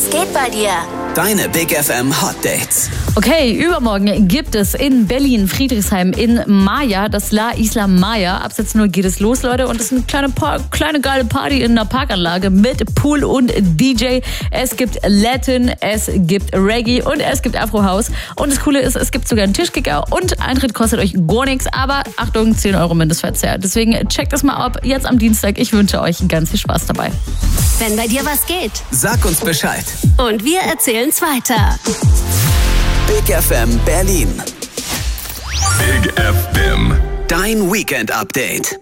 Was geht bei dir? Deine Big FM Hot Dates. Okay, übermorgen gibt es in Berlin, Friedrichshain, in Maya, das La Isla Maya. Ab 16 Uhr geht es los, Leute. Und es ist eine kleine geile Party in einer Parkanlage mit Pool und DJ. Es gibt Latin, es gibt Reggae und es gibt Afro House. Und das Coole ist, es gibt sogar einen Tischkicker und Eintritt kostet euch gar nichts. Aber Achtung, 10 Euro Mindestverzehr. Deswegen checkt das mal ab, jetzt am Dienstag. Ich wünsche euch ganz viel Spaß dabei. Wenn bei dir was geht, Sag uns Bescheid. und wir erzählen's weiter. Big FM Berlin. Big FM. Dein Weekend Update.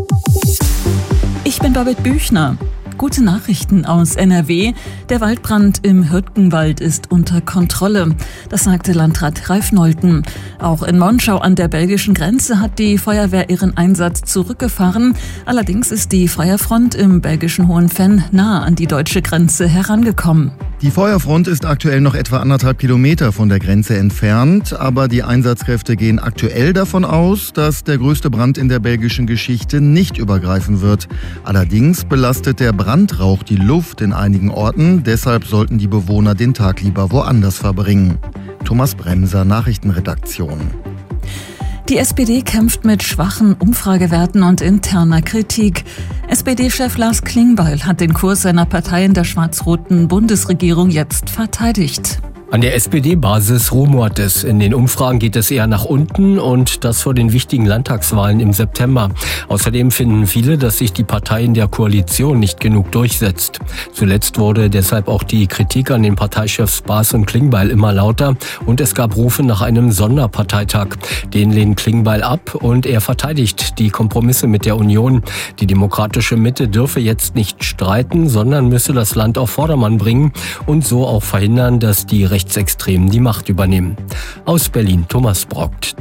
Ich bin Babette Büchner. Gute Nachrichten aus NRW. Der Waldbrand im Hürtgenwald ist unter Kontrolle. Das sagte Landrat Ralf Nolten. Auch in Monschau an der belgischen Grenze hat die Feuerwehr ihren Einsatz zurückgefahren. Allerdings ist die Feuerfront im belgischen Hohenfenn nah an die deutsche Grenze herangekommen. Die Feuerfront ist aktuell noch etwa 1,5 Kilometer von der Grenze entfernt, aber die Einsatzkräfte gehen aktuell davon aus, dass der größte Brand in der belgischen Geschichte nicht übergreifen wird. Allerdings belastet der Brandrauch die Luft in einigen Orten, deshalb sollten die Bewohner den Tag lieber woanders verbringen. Thomas Bremser, Nachrichtenredaktion. Die SPD kämpft mit schwachen Umfragewerten und interner Kritik. SPD-Chef Lars Klingbeil hat den Kurs seiner Partei in der schwarz-roten Bundesregierung jetzt verteidigt. An der SPD-Basis rumort es. In den Umfragen geht es eher nach unten und das vor den wichtigen Landtagswahlen im September. Außerdem finden viele, dass sich die Partei in der Koalition nicht genug durchsetzt. Zuletzt wurde deshalb auch die Kritik an den Parteichefs Baas und Klingbeil immer lauter und es gab Rufe nach einem Sonderparteitag. Den lehnt Klingbeil ab und er verteidigt die Kompromisse mit der Union. Die demokratische Mitte dürfe jetzt nicht streiten, sondern müsse das Land auf Vordermann bringen und so auch verhindern, dass die Rechtsextremen die Macht übernehmen. Aus Berlin, Thomas Brockt.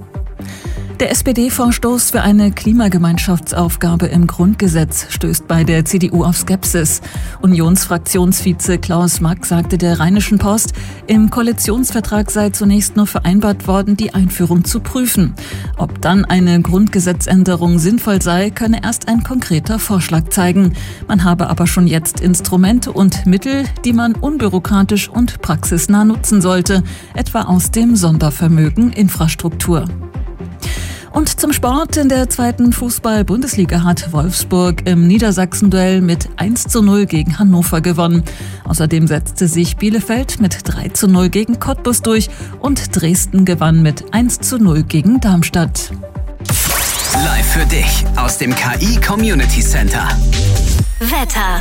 Der SPD-Vorstoß für eine Klimagemeinschaftsaufgabe im Grundgesetz stößt bei der CDU auf Skepsis. Unionsfraktionsvize Klaus Mack sagte der Rheinischen Post, im Koalitionsvertrag sei zunächst nur vereinbart worden, die Einführung zu prüfen. Ob dann eine Grundgesetzänderung sinnvoll sei, könne erst ein konkreter Vorschlag zeigen. Man habe aber schon jetzt Instrumente und Mittel, die man unbürokratisch und praxisnah nutzen sollte, etwa aus dem Sondervermögen Infrastruktur. Und zum Sport. In der 2. Fußball-Bundesliga hat Wolfsburg im Niedersachsen-Duell mit 1:0 gegen Hannover gewonnen. Außerdem setzte sich Bielefeld mit 3:0 gegen Cottbus durch und Dresden gewann mit 1:0 gegen Darmstadt. Live für dich aus dem KI Community Center. Wetter.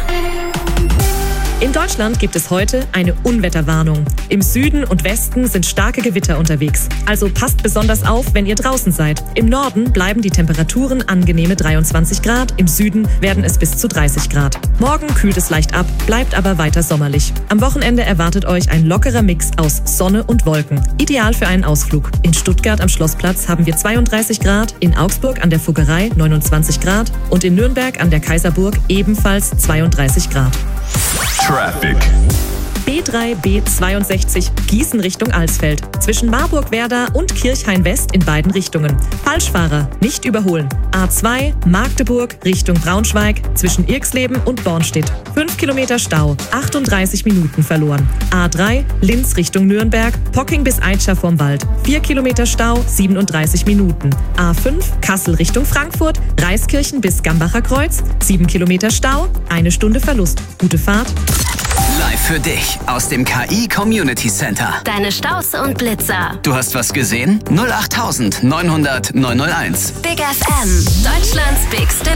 In Deutschland gibt es heute eine Unwetterwarnung. Im Süden und Westen sind starke Gewitter unterwegs. Also passt besonders auf, wenn ihr draußen seid. Im Norden bleiben die Temperaturen angenehme 23 Grad, im Süden werden es bis zu 30 Grad. Morgen kühlt es leicht ab, bleibt aber weiter sommerlich. Am Wochenende erwartet euch ein lockerer Mix aus Sonne und Wolken. Ideal für einen Ausflug. In Stuttgart am Schlossplatz haben wir 32 Grad, in Augsburg an der Fuggerei 29 Grad und in Nürnberg an der Kaiserburg ebenfalls 32 Grad. Traffic. B3, B62, Gießen Richtung Alsfeld. Zwischen Marburg-Werder und Kirchhain-West in beiden Richtungen. Falschfahrer, nicht überholen. A2, Magdeburg Richtung Braunschweig. Zwischen Irxleben und Bornstedt. 5 Kilometer Stau, 38 Minuten verloren. A3, Linz Richtung Nürnberg. Pocking bis Eitscher vorm Wald. 4 Kilometer Stau, 37 Minuten. A5, Kassel Richtung Frankfurt. Reiskirchen bis Gambacher Kreuz. 7 Kilometer Stau, 1 Stunde Verlust. Gute Fahrt. Live für dich aus dem KI Community Center. Deine Staus und Blitzer. Du hast was gesehen? 08900 901. Big FM, Deutschlands bigste